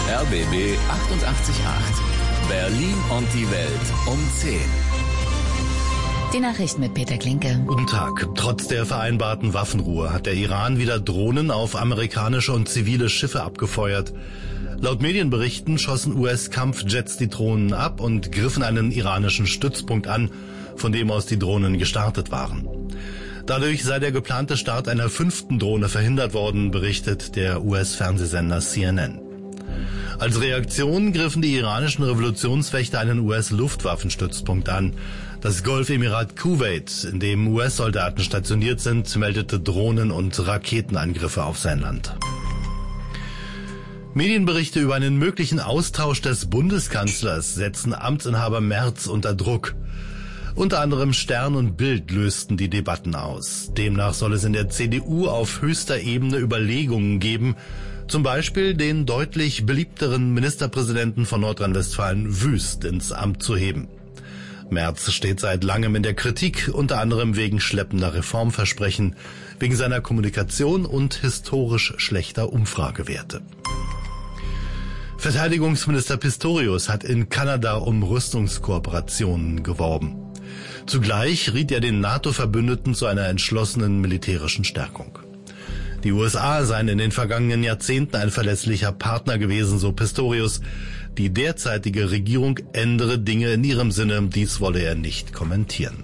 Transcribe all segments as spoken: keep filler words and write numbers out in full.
R B B achtundachtzig Komma acht. Berlin und die Welt um zehn. Die Nachrichten mit Peter Klinke. Guten Tag. Trotz der vereinbarten Waffenruhe hat der Iran wieder Drohnen auf amerikanische und zivile Schiffe abgefeuert. Laut Medienberichten schossen U S-Kampfjets die Drohnen ab und griffen einen iranischen Stützpunkt an, von dem aus die Drohnen gestartet waren. Dadurch sei der geplante Start einer fünften Drohne verhindert worden, berichtet der U S-Fernsehsender C N N. Als Reaktion griffen die iranischen Revolutionswächter einen U S-Luftwaffenstützpunkt an. Das Golfemirat Kuwait, in dem U S-Soldaten stationiert sind, meldete Drohnen- und Raketenangriffe auf sein Land. Medienberichte über einen möglichen Austausch des Bundeskanzlers setzen Amtsinhaber Merz unter Druck. Unter anderem Stern und Bild lösten die Debatten aus. Demnach soll es in der C D U auf höchster Ebene Überlegungen geben, zum Beispiel den deutlich beliebteren Ministerpräsidenten von Nordrhein-Westfalen Wüst ins Amt zu heben. Merz steht seit langem in der Kritik, unter anderem wegen schleppender Reformversprechen, wegen seiner Kommunikation und historisch schlechter Umfragewerte. Verteidigungsminister Pistorius hat in Kanada um Rüstungskooperationen geworben. Zugleich riet er den NATO-Verbündeten zu einer entschlossenen militärischen Stärkung. Die U S A seien in den vergangenen Jahrzehnten ein verlässlicher Partner gewesen, so Pistorius. Die derzeitige Regierung ändere Dinge in ihrem Sinne, dies wolle er nicht kommentieren.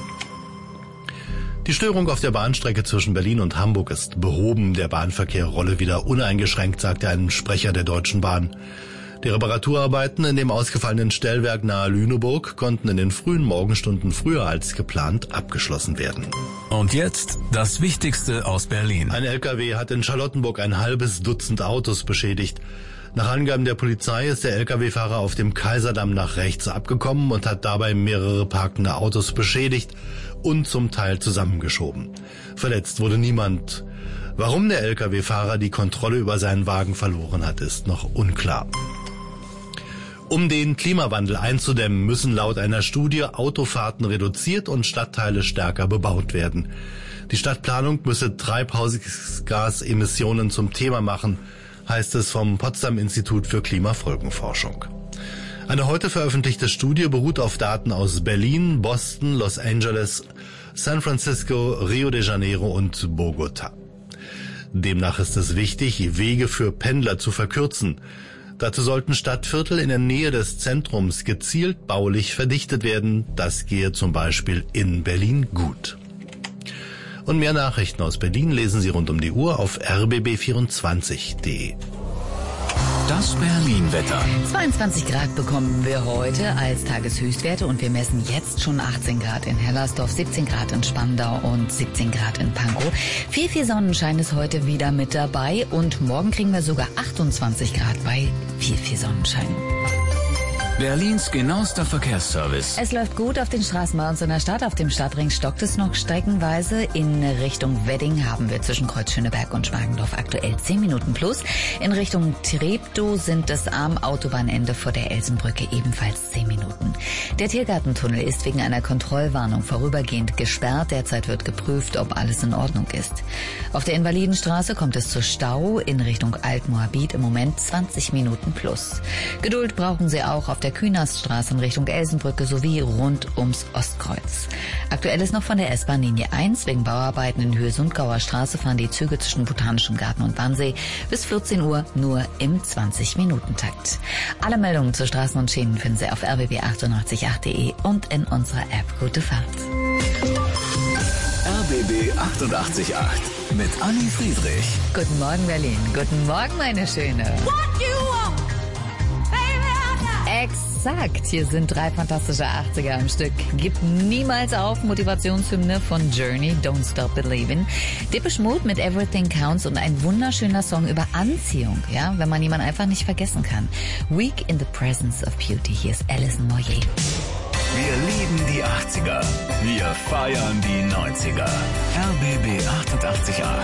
Die Störung auf der Bahnstrecke zwischen Berlin und Hamburg ist behoben. Der Bahnverkehr rolle wieder uneingeschränkt, sagte ein Sprecher der Deutschen Bahn. Die Reparaturarbeiten in dem ausgefallenen Stellwerk nahe Lüneburg konnten in den frühen Morgenstunden früher als geplant abgeschlossen werden. Und jetzt das Wichtigste aus Berlin. Ein L K W hat in Charlottenburg ein halbes Dutzend Autos beschädigt. Nach Angaben der Polizei ist der L K W-Fahrer auf dem Kaiserdamm nach rechts abgekommen und hat dabei mehrere parkende Autos beschädigt und zum Teil zusammengeschoben. Verletzt wurde niemand. Warum der L K W-Fahrer die Kontrolle über seinen Wagen verloren hat, ist noch unklar. Um den Klimawandel einzudämmen, müssen laut einer Studie Autofahrten reduziert und Stadtteile stärker bebaut werden. Die Stadtplanung müsse Treibhausgasemissionen zum Thema machen, heißt es vom Potsdam Institut für Klimafolgenforschung. Eine heute veröffentlichte Studie beruht auf Daten aus Berlin, Boston, Los Angeles, San Francisco, Rio de Janeiro und Bogotá. Demnach ist es wichtig, Wege für Pendler zu verkürzen. Dazu sollten Stadtviertel in der Nähe des Zentrums gezielt baulich verdichtet werden. Das gehe zum Beispiel in Berlin gut. Und mehr Nachrichten aus Berlin lesen Sie rund um die Uhr auf r b b vierundzwanzig punkt d e. Das Berlin-Wetter. zweiundzwanzig Grad bekommen wir heute als Tageshöchstwerte und wir messen jetzt schon achtzehn Grad in Hellersdorf, siebzehn Grad in Spandau und siebzehn Grad in Pankow. Viel, viel Sonnenschein ist heute wieder mit dabei und morgen kriegen wir sogar achtundzwanzig Grad bei viel, viel Sonnenschein. Berlins genauester Verkehrsservice. Es läuft gut auf den Straßen bei uns in der Stadt. Auf dem Stadtring stockt es noch streckenweise. In Richtung Wedding haben wir zwischen Kreuz Schöneberg und Schmargendorf aktuell zehn Minuten plus. In Richtung Treptow sind es am Autobahnende vor der Elsenbrücke ebenfalls zehn Minuten. Der Tiergartentunnel ist wegen einer Kontrollwarnung vorübergehend gesperrt. Derzeit wird geprüft, ob alles in Ordnung ist. Auf der Invalidenstraße kommt es zu Stau in Richtung Altmoabit im Moment zwanzig Minuten plus. Geduld brauchen Sie auch auf der Künaststraße in Richtung Elsenbrücke sowie rund ums Ostkreuz. Aktuell ist noch von der S-Bahn-Linie eins wegen Bauarbeiten in Höhe Sundgauer Straße fahren die Züge zwischen Botanischem Garten und Wannsee bis vierzehn Uhr nur im zwanzig-Minuten-Takt. Alle Meldungen zu Straßen und Schienen finden Sie auf r b b achtundachtzig punkt acht punkt d e und in unserer App. Gute Fahrt. R B B achtundachtzig Komma acht mit Anni Friedrich. Guten Morgen, Berlin. Guten Morgen, meine Schöne. Exakt, hier sind drei fantastische achtziger am Stück. Gib niemals auf, Motivationshymne von Journey, Don't Stop Believin'. Depeche Mode mit Everything Counts und ein wunderschöner Song über Anziehung, ja, wenn man jemanden einfach nicht vergessen kann. Week in the Presence of Beauty, hier ist Alison Moyet. Wir lieben die achtziger, wir feiern die neunziger. R B B achtundachtzig Komma acht.